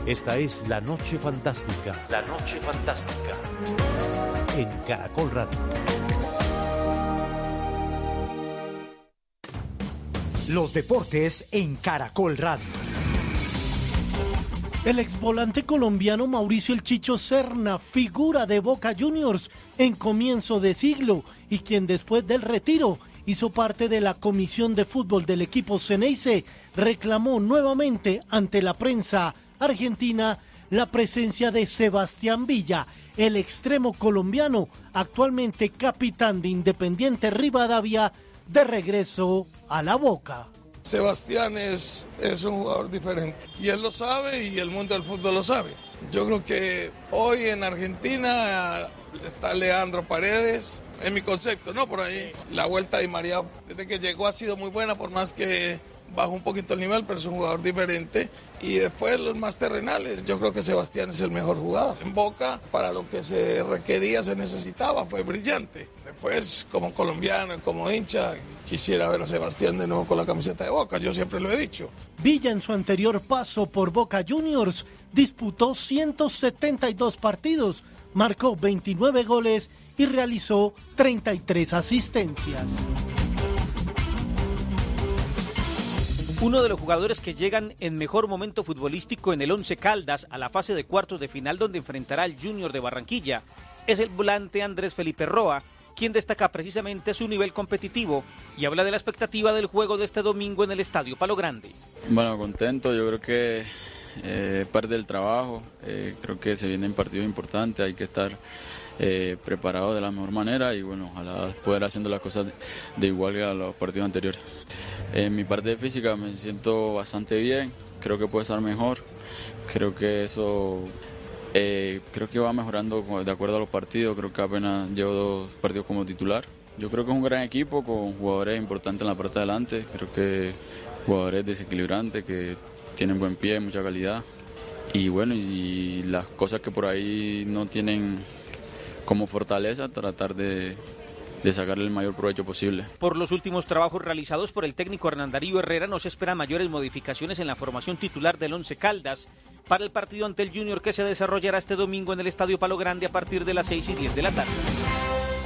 Esta es La Noche Fantástica. La Noche Fantástica. En Caracol Radio. Los deportes en Caracol Radio. El exvolante colombiano Mauricio El Chicho Serna, figura de Boca Juniors en comienzo de siglo y quien después del retiro hizo parte de la comisión de fútbol del equipo Ceneice, reclamó nuevamente ante la prensa argentina la presencia de Sebastián Villa, el extremo colombiano, actualmente capitán de Independiente Rivadavia, de regreso a la Boca. Sebastián es un jugador diferente y él lo sabe y el mundo del fútbol lo sabe. Yo creo que hoy en Argentina está Leandro Paredes, en mi concepto, ¿no? Por ahí la vuelta de María desde que llegó ha sido muy buena, por más que bajó un poquito el nivel, pero es un jugador diferente. Y después los más terrenales, yo creo que Sebastián es el mejor jugador. En Boca, para lo que se requería, se necesitaba, fue brillante. Después, como colombiano y como hincha, quisiera ver a Sebastián de nuevo con la camiseta de Boca, yo siempre lo he dicho. Villa, en su anterior paso por Boca Juniors, disputó 172 partidos, marcó 29 goles y realizó 33 asistencias. Uno de los jugadores que llegan en mejor momento futbolístico en el Once Caldas a la fase de cuartos de final donde enfrentará al Junior de Barranquilla es el volante Andrés Felipe Roa, quien destaca precisamente su nivel competitivo y habla de la expectativa del juego de este domingo en el Estadio Palo Grande. Bueno, contento, yo creo que parte del trabajo, creo que se vienen partidos importantes, hay que estar preparado de la mejor manera y bueno, ojalá poder haciendo las cosas de igual que a los partidos anteriores. En mi parte física me siento bastante bien, creo que puede estar mejor, creo que eso creo que va mejorando de acuerdo a los partidos, creo que apenas llevo 2 partidos como titular. Yo creo que es un gran equipo con jugadores importantes en la parte de adelante, creo que jugadores desequilibrantes que tienen buen pie, mucha calidad y bueno, y las cosas que por ahí no tienen como fortaleza, tratar de sacarle el mayor provecho posible. Por los últimos trabajos realizados por el técnico Hernán Darío Herrera no se esperan mayores modificaciones en la formación titular del Once Caldas para el partido ante el Junior que se desarrollará este domingo en el Estadio Palo Grande a partir de las 6:10 de la tarde.